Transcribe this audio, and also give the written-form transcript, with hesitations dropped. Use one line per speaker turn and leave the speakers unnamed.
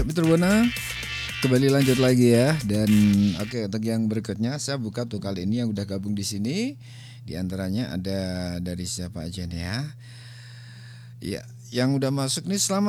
Ya, Mitra Buana, kembali lanjut lagi ya. Dan oke, untuk yang berikutnya saya buka tuh kali ini yang udah gabung di sini. Di antaranya ada dari siapa aja nih ya? Ya, yang udah masuk nih selamat